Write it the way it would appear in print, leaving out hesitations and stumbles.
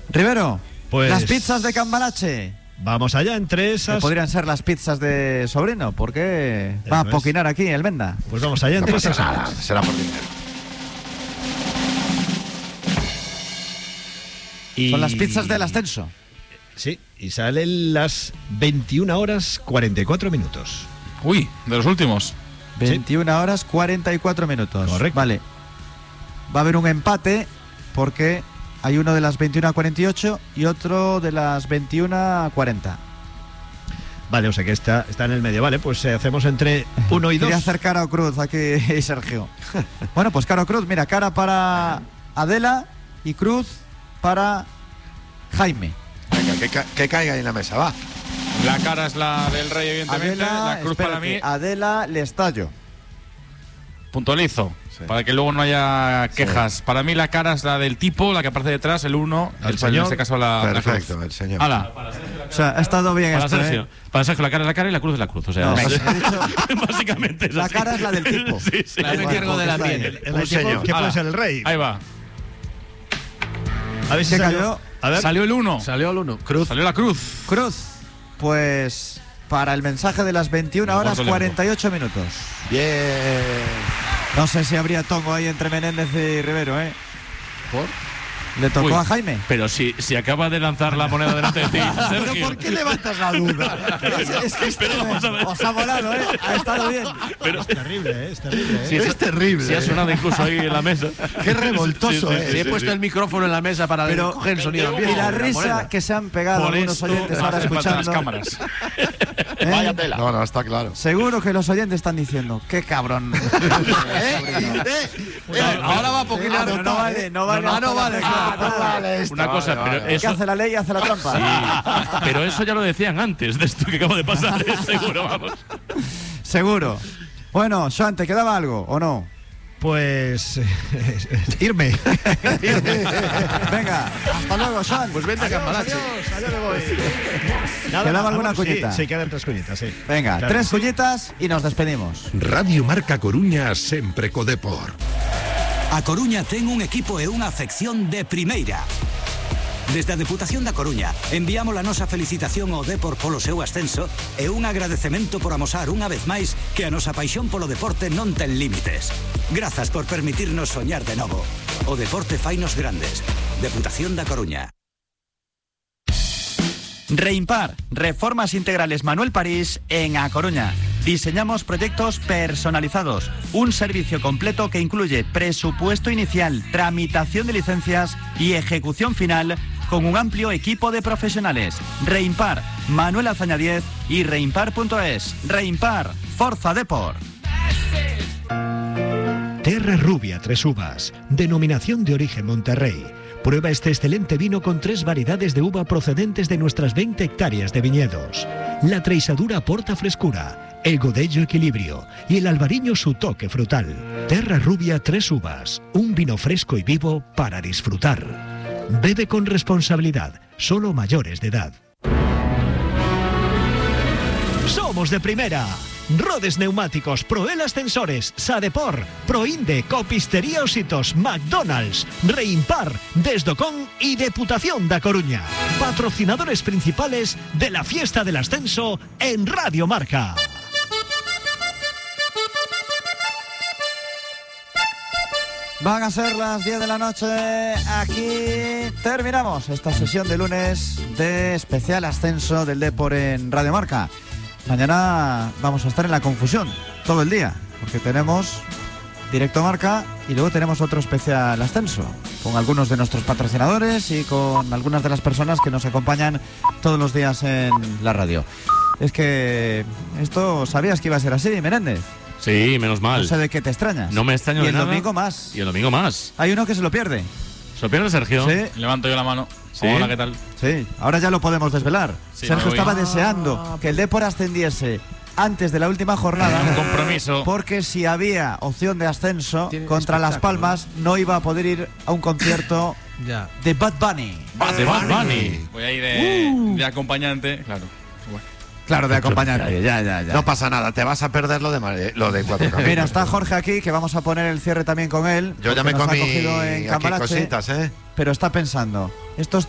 Rivero, pues las pizzas de Cambalache. Vamos allá, entre esas. Podrían ser las pizzas de Sobrino, porque va a poquinar aquí el Venda. Pues vamos allá, entre esas. Nada, será por dinero. Son las pizzas del ascenso. Sí, y salen las 21:44. Uy, de los últimos. 21:44. Correcto. Vale. Va a haber un empate porque hay uno de las 21:48 y otro de las 21:40. Vale, o sea que está en el medio. Vale, pues hacemos entre 1 y 2. Quería hacer cara o cruz aquí, Sergio. Bueno, pues cara o cruz. Mira, cara para Adela y cruz para Jaime. Venga, que caiga ahí en la mesa, va. La cara es la del Rey, evidentemente. Adela, la cruz para mí. Adela Lestallo. Puntualizo. Sí. Para que luego no haya quejas. Sí. Para mí la cara es la del tipo, la que aparece detrás, el 1. El En señor. este caso la Perfecto, cruz. el señor. Hala. O sea, ha estado bien Para esto, Sergio. ¿eh? Para Sergio, la cara es la cara y la cruz es la cruz. O sea, No, es- he dicho, básicamente es la así. cara es la del tipo. Sí, sí. Da Me igual, encargo porque del está ahí. ambiente. El Un equipo señor. que puede Ala. ser el Rey. Ahí va. A ver si ¿Qué salió. cayó? A ver. Salió el 1. Salió el 1. Cruz. Salió la cruz. Cruz. Pues para el mensaje de las 21:48. Bien. No sé si habría tongo ahí entre Menéndez y Rivero, ¿eh? ¿Por? ¿Le tocó Uy. a Jaime? Pero si acaba de lanzar la moneda delante de ti, ¿Pero Sergio. por qué levantas la duda? Es que Pero vamos a ver. os ha volado, ¿eh? Ha estado bien. Pero Es terrible, ¿eh? Es terrible, ¿eh? Sí, Es terrible. si ha sonado incluso ahí en la mesa. Qué revoltoso, Sí, ¿eh? sí, he puesto el micrófono en la mesa para Pero- coger el sonido Y ambiente. la de risa moneda. que se han pegado Por algunos esto oyentes ahora hacen falta las escuchando. cámaras. ¿eh? No, no, está claro. Seguro que los oyentes están diciendo, qué cabrón. Ahora va a poquinar. Pero no vale, no vale. No vale. Una cosa, pero El que eso. hace la ley hace la trampa. Sí, pero eso ya lo decían antes de esto que acaba de pasar, seguro, vamos. Seguro. Bueno, Joan, ¿te quedaba algo o no? Pues irme. Venga, hasta luego, Joan. Pues vente a Cambalache. Allá me voy. ¿Quedaba alguna cuñita? Sí, quedan 3 cuñitas, sí. Venga, Claro. 3 cuñitas y nos despedimos. Radio Marca Coruña sempre co Depor. A Coruña ten un equipo e unha afección de primeira. Desde a Deputación da Coruña enviamos a nosa felicitación ao Depor polo seu ascenso e un agradecemento por amosar unha vez máis que a nosa paixón polo deporte non ten límites. Grazas por permitirnos soñar de novo. O deporte fainos grandes. Deputación da Coruña. Reimpar, reformas integrales Manuel París en A Coruña. Diseñamos proyectos personalizados, un servicio completo que incluye presupuesto inicial, tramitación de licencias y ejecución final con un amplio equipo de profesionales. Reimpar, Manuel Azaña 10 y reimpar.es. Reimpar, Forza Depor. Terra Rubia Tres Uvas, denominación de origen Monterrey. Prueba este excelente vino con 3 variedades de uva procedentes de nuestras 20 hectáreas de viñedos. La Treisadura aporta frescura, el Godello equilibrio y el Albariño su toque frutal. Terra Rubia Tres Uvas, un vino fresco y vivo para disfrutar. Bebe con responsabilidad, solo mayores de edad. Somos de primera. Rodes Neumáticos, Proel Ascensores, Sadepor, Proinde, Copistería Ositos, McDonald's, Reimpar, Desdocón y Deputación da Coruña. Patrocinadores principales de la fiesta del ascenso en Radio Marca. Van a ser las 10 de la noche. Aquí terminamos esta sesión de lunes de especial ascenso del Depor en Radio Marca. Mañana vamos a estar en la confusión todo el día, porque tenemos Directo Marca y luego tenemos otro especial ascenso con algunos de nuestros patrocinadores y con algunas de las personas que nos acompañan todos los días en la radio. Es que esto sabías que iba a ser así, Menéndez. Sí, menos mal. No sé de qué te extrañas. No me extraño Y de el nada. domingo más. Y el domingo más. Hay uno que se lo pierde. ¿Se lo pierde, Sergio? Sí. Levanto yo la mano. Sí. Hola, ¿qué tal? Sí, ahora ya lo podemos desvelar. Sí, Sergio me voy. estaba deseando que el Depor ascendiese antes de la última jornada. Un compromiso. Porque si había opción de ascenso Tiene contra Las espectáculo, Palmas, no iba a poder ir a un concierto Ya. de Bad Bunny. De Bad Bunny. Voy a ir de acompañante, claro. Bueno. Claro, de acompañante. Ya. No pasa nada, te vas a perder lo de Cuatro Caminos. Mira, está Jorge aquí, que vamos a poner el cierre también con él. Yo ya porque me nos ha comí cogido en aquí Cambalache, cositas, ¿eh? pero está pensando, estos